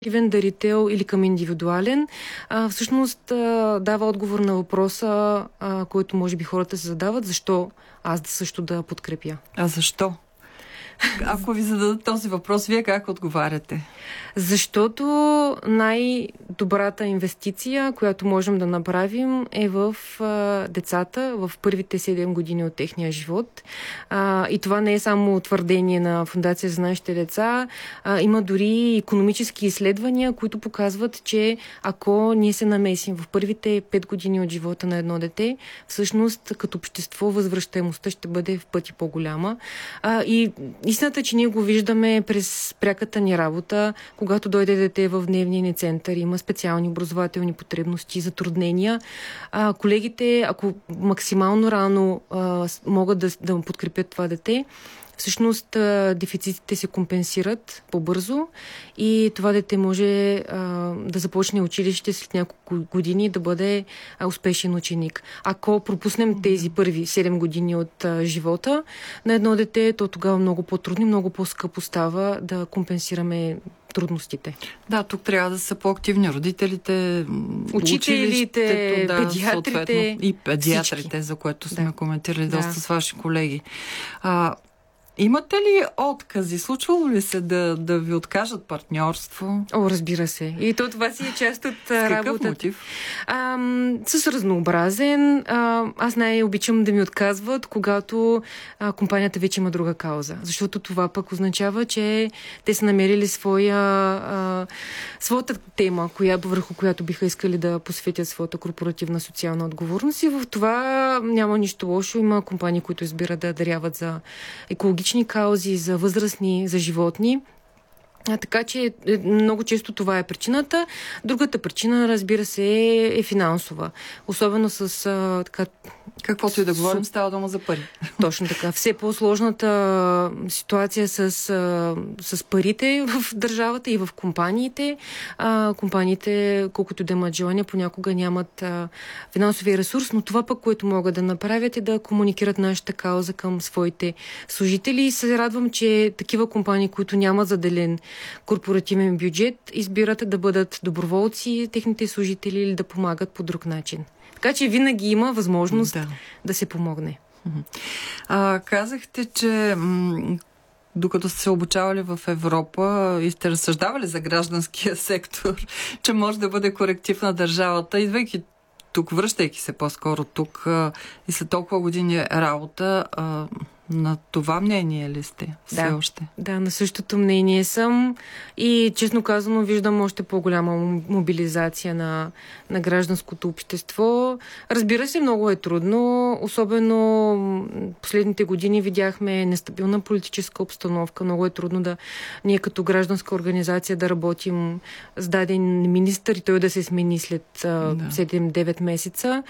дарител или към индивидуален, всъщност дава отговор на въпроса, който може би хората се задават, защо аз също да подкрепя. А защо? Ако ви зададат този въпрос, вие как отговаряте? Защото най-добрата инвестиция, която можем да направим, е в децата в първите 7 години от техния живот. И това не е само твърдение на Фондация за нашите деца. Има дори икономически изследвания, които показват, че ако ние се намесим в първите 5 години от живота на едно дете, всъщност като общество възвръщаемостта ще бъде в пъти по-голяма. И истината е, че ние го виждаме през пряката ни работа, когато дойде дете в дневния ни център, има специални образователни потребности, затруднения. Колегите, ако максимално рано могат да подкрепят това дете, всъщност дефицитите се компенсират по-бързо и това дете може да започне училище след няколко години да бъде успешен ученик. Ако пропуснем тези първи 7 години от живота на едно дете, то тогава много по-трудно и много по-скъпо става да компенсираме трудностите. Да, тук трябва да са по-активни родителите, учителите, педиатрите и педиатрите, всички, за което сме коментирали доста с ваши колеги. Имате ли откази? Случвало ли се да ви откажат партньорство? Разбира се. И това си е част от работата. Какъв мотив? С разнообразен. Аз най-обичам да ми отказват, когато компанията вече има друга кауза. Защото това пък означава, че те са намерили своята тема, върху която биха искали да посветят своята корпоративна социална отговорност. И в това няма нищо лошо. Има компании, които избират да даряват за екологични каузи, за възрастни, за животни. Така че много често това е причината. Другата причина, разбира се, е финансова. Особено с каквото и да говорим, става дума за пари. Точно така. Все по-сложната ситуация с парите в държавата и в компаниите. Компаниите, колкото да имат желание, понякога нямат финансовия ресурс, но това пък, което могат да направят, е да комуникират нашата кауза към своите служители. И се радвам, че такива компании, които нямат заделен корпоративен бюджет, избират да бъдат доброволци, техните служители, или да помагат по друг начин. Така че винаги има възможност да се помогне. Казахте, че докато сте се обучавали в Европа и сте разсъждавали за гражданския сектор, че може да бъде коректив на държавата, идвайки тук, връщайки се по-скоро тук и след толкова години работа, на това мнение ли сте все още? Да, на същото мнение съм и честно казано виждам още по-голяма мобилизация на гражданското общество. Разбира се, много е трудно, особено последните години видяхме нестабилна политическа обстановка. Много е трудно ние като гражданска организация да работим с даден министър и той да се смени след 7-9 месеца.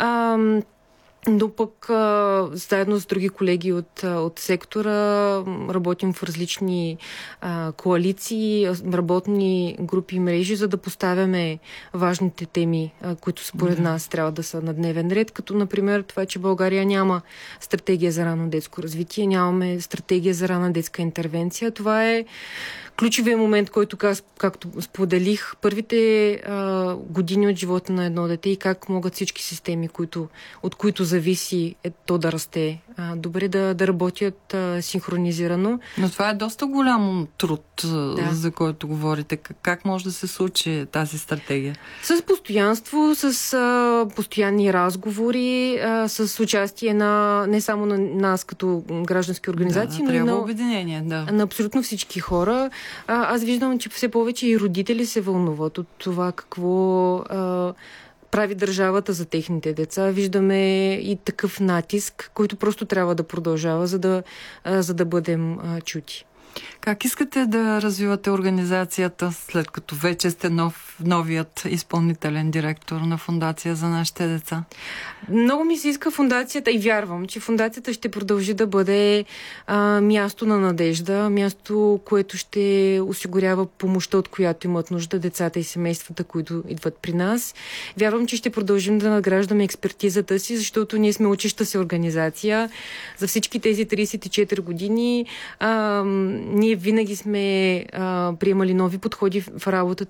Но пък заедно с други колеги от сектора работим в различни коалиции, работни групи и мрежи, за да поставяме важните теми, които според нас трябва да са на дневен ред, като например това, че България няма стратегия за ранно детско развитие, нямаме стратегия за ранна детска интервенция. Това е ключовият момент, който, както споделих, първите години от живота на едно дете и как могат всички системи, от които зависи то да расте, добре да работят синхронизирано. Но това е доста голям труд, за който говорите. Как може да се случи тази стратегия? С постоянство, с постоянни разговори, с участие не само на нас като граждански организации, но и на абсолютно всички хора. Аз виждам, че все повече и родители се вълнуват от това какво прави държавата за техните деца. Виждаме и такъв натиск, който просто трябва да продължава, за да бъдем чути. Как искате да развивате организацията, след като вече сте нов новият изпълнителен директор на Фондация за нашите деца? Много ми се иска фондацията и вярвам, че фондацията ще продължи да бъде място на надежда, място, което ще осигурява помощта, от която имат нужда децата и семействата, които идват при нас. Вярвам, че ще продължим да надграждаме експертизата си, защото ние сме учеща се организация. За всички тези 34 години ние винаги сме приемали нови подходи в работата